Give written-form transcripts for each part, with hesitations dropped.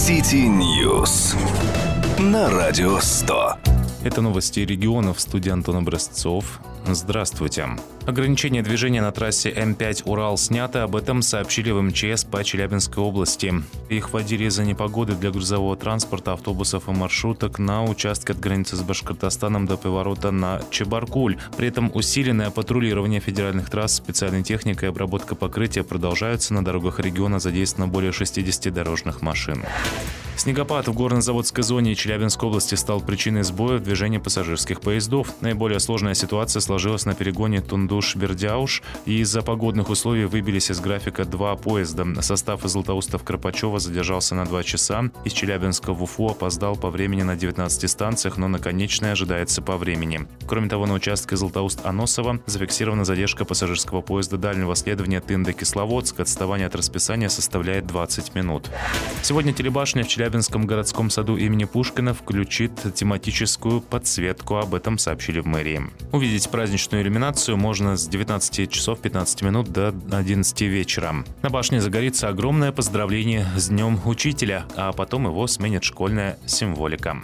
City News на Радио 100. Это новости регионов. В студии Антон Образцов. Здравствуйте. Ограничение движения на трассе М5 Урал снято. Об этом сообщили в МЧС по Челябинской области. Их вводили из-за непогоды для грузового транспорта, автобусов и маршруток на участке от границы с Башкортостаном до поворота на Чебаркуль. При этом усиленное патрулирование федеральных трасс, специальной техникой и обработка покрытия продолжаются. На дорогах региона задействовано более 60 дорожных машин. Снегопад в горнозаводской зоне Челябинской области стал причиной сбоя в движении пассажирских поездов. Наиболее сложная ситуация сложилась на перегоне Тундуш-Бердяуш, и из-за погодных условий выбились из графика 2 поезда. Состав из Златоуста в Кропачево задержался на 2 часа. Из Челябинска в Уфу опоздал по времени на 19 станциях, но на конечной ожидается по времени. Кроме того, на участке Златоуст-Аносово зафиксирована задержка пассажирского поезда дальнего следования Тында-Кисловодск. Отставание от расписания составляет 20 минут. Сегодня телебашня в Челябинском городском саду имени Пушкина включит тематическую подсветку. Об этом сообщили в мэрии. Увидеть праздничную иллюминацию можно с 19 часов 15 минут до 11 вечера. На башне загорится огромное поздравление с Днем Учителя, а потом его сменит школьная символика.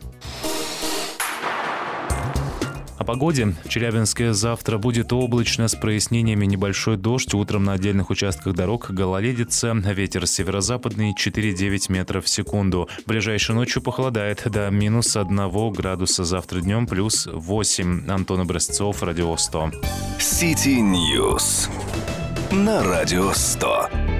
О погоде. В Челябинске завтра будет облачно с прояснениями, небольшой дождь. Утром на отдельных участках дорог гололедица. Ветер северо-западный 4,9 метров в секунду. Ближайшей ночью похолодает до -1 градуса. Завтра днем +8. Антон Образцов, Радио 100. City News на Радио 100.